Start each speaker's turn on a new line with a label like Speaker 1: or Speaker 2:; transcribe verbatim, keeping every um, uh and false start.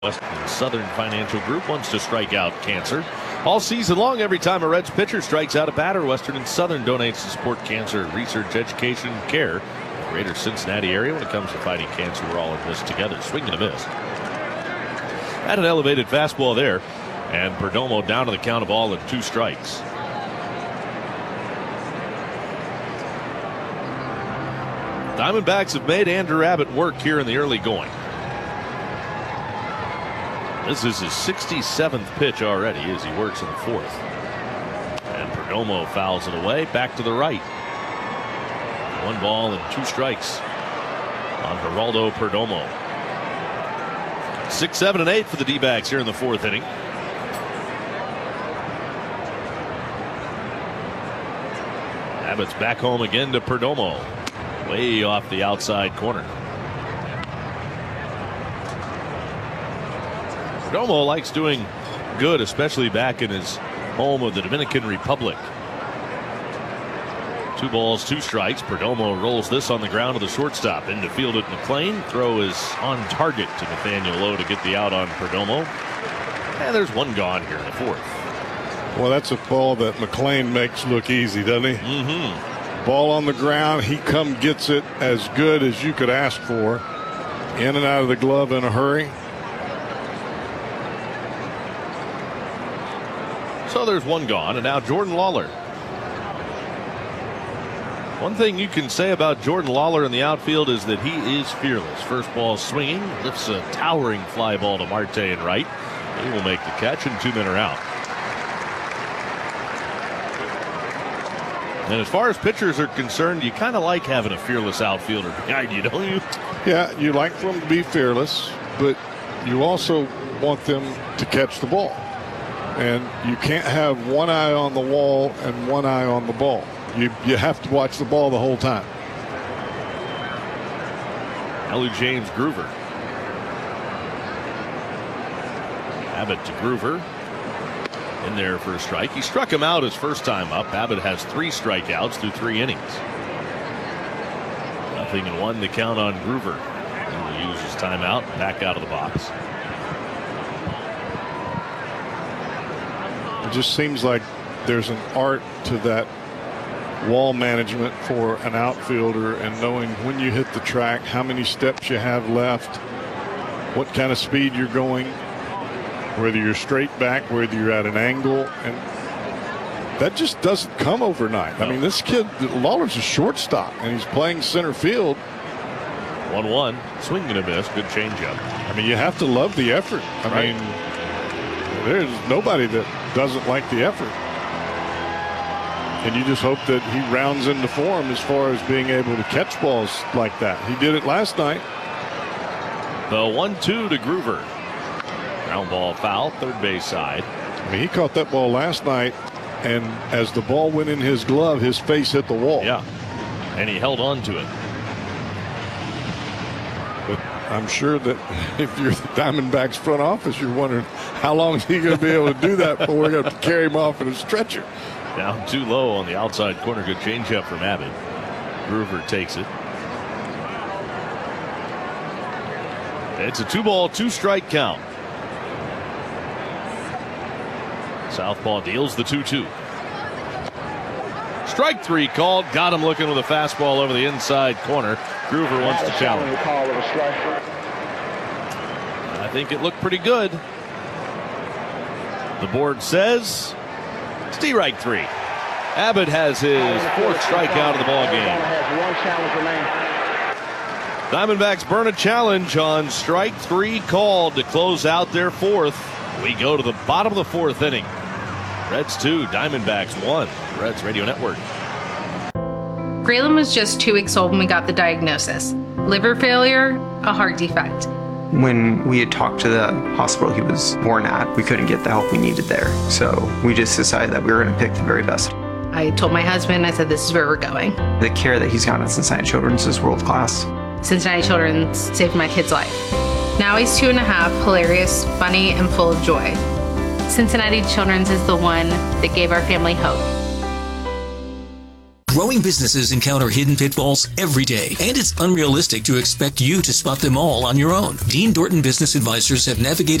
Speaker 1: Western Southern Financial Group wants to strike out cancer. All season long, every time a Reds pitcher strikes out a batter, Western and Southern donates to support cancer research, education, and care in the greater Cincinnati area. When it comes to fighting cancer, we're all in this together. Swing and a miss. Had an elevated fastball there, and Perdomo down to the count of ball and two strikes. Diamondbacks have made Andrew Abbott work here in the early going. This is his sixty-seventh pitch already as he works in the fourth. And Perdomo fouls it away, back to the right. One ball and two strikes on Geraldo Perdomo. Six, seven, and eight for the D-backs here in the fourth inning. Abbott's back home again to Perdomo. Way off the outside corner. Perdomo likes doing good, especially back in his home of the Dominican Republic. Two balls, two strikes. Perdomo rolls this on the ground to the shortstop. Into field at McLean. Throw is on target to Nathaniel Lowe to get the out on Perdomo. And there's one gone here in the fourth.
Speaker 2: Well, that's a ball that McLean makes look easy, doesn't he?
Speaker 1: Mm-hmm.
Speaker 2: Ball on the ground. He come gets it as good as you could ask for. In and out of the glove in a hurry.
Speaker 1: So there's one gone, and now Jordan Lawler. One thing you can say about Jordan Lawler in the outfield is that he is fearless. First ball swinging, lifts a towering fly ball to Marte in right. He will make the catch, and two men are out. And as far as pitchers are concerned, you kind of like having a fearless outfielder behind you, don't you?
Speaker 2: Yeah, you like them to be fearless, but you also want them to catch the ball. And you can't have one eye on the wall and one eye on the ball. You you have to watch the ball the whole time.
Speaker 1: Ellie James Groover. Abbott to Groover. In there for a strike. He struck him out his first time up. Abbott has three strikeouts through three innings. Nothing in one to count on Groover. He will use his timeout, back out of the box.
Speaker 2: It just seems like there's an art to that wall management for an outfielder, and knowing when you hit the track, how many steps you have left, what kind of speed you're going, whether you're straight back, whether you're at an angle, and that just doesn't come overnight. No. I mean, this kid, Lawler's a shortstop, and he's playing center field.
Speaker 1: one one, swing and a miss, good changeup.
Speaker 2: I mean, you have to love the effort. I right. mean, there's nobody that doesn't like the effort. And you just hope that he rounds into form as far as being able to catch balls like that. He did it last night.
Speaker 1: The one two to Groover. Ground ball foul, third base side.
Speaker 2: I mean, he caught that ball last night, and as the ball went in his glove, his face hit the wall.
Speaker 1: Yeah, and he held on to it.
Speaker 2: But I'm sure that if you're the Diamondbacks front office, you're wondering how long is he going to be able to do that before we're going to carry him off in a stretcher.
Speaker 1: Down too low on the outside corner. Good changeup from Abbott. Groover takes it. It's a two ball, two strike count. Southpaw deals the two two. Strike three called. Got him looking with a fastball over the inside corner. Groover wants to challenge. I think it looked pretty good. The board says strike three. Abbott has his fourth strikeout of the ball game. Diamondbacks burn a challenge on strike three called to close out their fourth. We go to the bottom of the fourth inning. Reds two, Diamondbacks one. Reds Radio Network.
Speaker 3: Graylin was just two weeks old when we got the diagnosis. Liver failure, a heart defect.
Speaker 4: When we had talked to the hospital he was born at, we couldn't get the help we needed there. So we just decided that we were going to pick the very best.
Speaker 3: I told my husband, I said, this is where we're going.
Speaker 4: The care that he's gotten at Cincinnati Children's is world class.
Speaker 3: Cincinnati Children's saved my kid's life. Now he's two and a half, hilarious, funny, and full of joy. Cincinnati Children's is the one that gave our family hope.
Speaker 5: Growing businesses encounter hidden pitfalls every day, and it's unrealistic to expect you to spot them all on your own. Dean Dorton Business Advisors have navigated